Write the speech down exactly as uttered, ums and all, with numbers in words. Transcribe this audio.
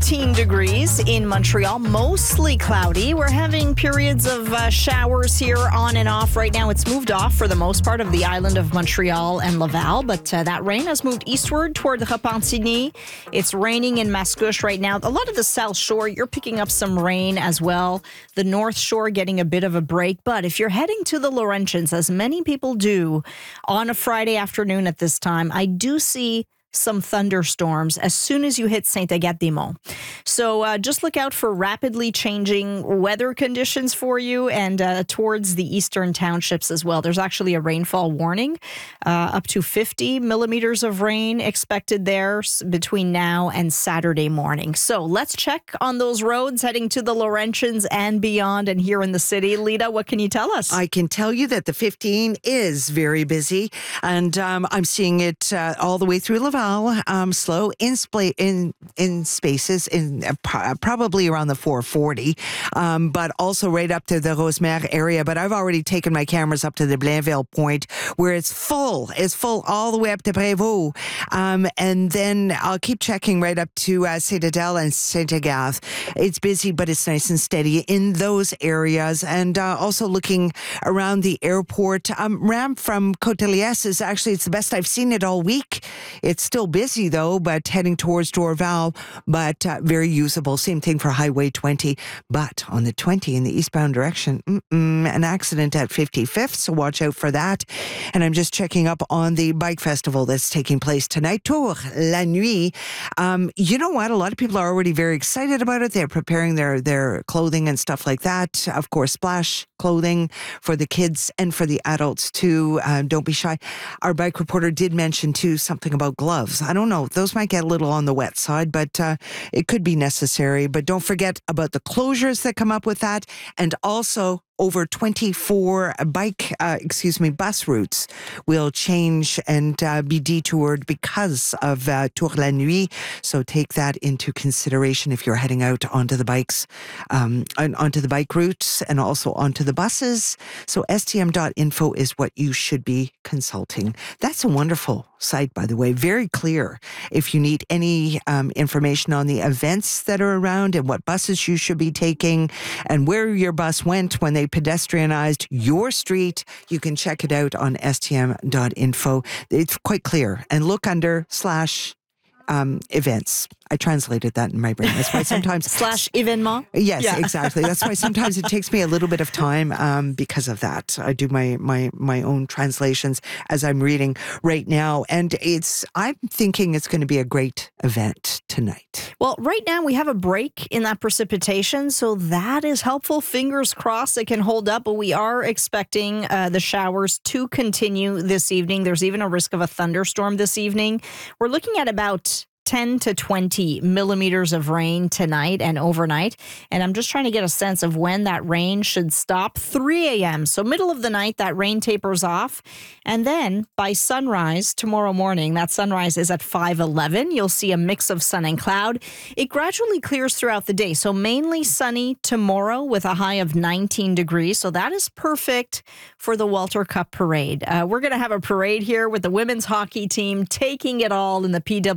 eighteen degrees in Montreal, mostly cloudy. We're having periods of uh, showers here on and off. Right now, it's moved off for the most part of the island of Montreal and Laval, but uh, that rain has moved eastward toward the Repentigny. It's raining in Mascouche right now. A lot of the South Shore, you're picking up some rain as well. The North Shore getting a bit of a break, but if you're heading to the Laurentians, as many people do on a Friday afternoon at this time, I do see some thunderstorms as soon as you hit Saint-Agathe-des-Monts. So uh, just look out for rapidly changing weather conditions for you and uh, towards the eastern townships as well. There's actually a rainfall warning, uh, up to fifty millimeters of rain expected there between now and Saturday morning. So let's check on those roads heading to the Laurentians and beyond and here in the city. Lita, what can you tell us? I can tell you that the fifteen is very busy, and um, I'm seeing it uh, all the way through Laval. Um, slow in, spla- in in spaces, in uh, pro- probably around the four forty, um, but also right up to the Rosemère area. But I've already taken my cameras up to the Blainville point where it's full. It's full all the way up to Prévost. Um, and then I'll keep checking right up to uh, Saint-Adèle and Saint-Agathe. It's busy, but it's nice and steady in those areas. And uh, also looking around the airport. Um, ramp from Côte-de-Liesse is actually, it's the best I've seen it all week. It's still busy, though, but heading towards Dorval, but uh, very usable. Same thing for Highway twenty. But on the twenty in the eastbound direction, an accident at fifty-fifth, so watch out for that. And I'm just checking up on the bike festival that's taking place tonight, Tour la Nuit. Um, you know what? A lot of people are already very excited about it. They're preparing their, their clothing and stuff like that. Of course, splash clothing for the kids and for the adults, too. Uh, don't be shy. Our bike reporter did mention, too, something about gloves. I don't know. Those might get a little on the wet side, but uh, it could be necessary. But don't forget about the closures that come up with that. And also over twenty-four bike, uh, excuse me, bus routes will change and uh, be detoured because of uh, Tour la Nuit. So take that into consideration if you're heading out onto the bikes, um, onto the bike routes and also onto the buses. So S T M dot info is what you should be consulting. That's a wonderful site, by the way, very clear. If you need any um, information on the events that are around and what buses you should be taking and where your bus went when they pedestrianized your street, you can check it out on S T M dot info. It's quite clear. And look under slash um, events. I translated that in my brain. That's why sometimes... Slash événement? Yes, yeah. exactly. That's why sometimes it takes me a little bit of time um, because of that. I do my, my, my own translations as I'm reading right now. And it's I'm thinking it's going to be a great event tonight. Well, right now we have a break in that precipitation, so that is helpful. Fingers crossed it can hold up, but we are expecting uh, the showers to continue this evening. There's even a risk of a thunderstorm this evening. We're looking at about ten to twenty millimeters of rain tonight and overnight. And I'm just trying to get a sense of when that rain should stop. three a.m. So middle of the night, that rain tapers off. And then by sunrise tomorrow morning, that sunrise is at five eleven. You'll see a mix of sun and cloud. It gradually clears throughout the day. So mainly sunny tomorrow with a high of nineteen degrees. So that is perfect for the Walter Cup parade. Uh, we're going to have a parade here with the women's hockey team taking it all in the P W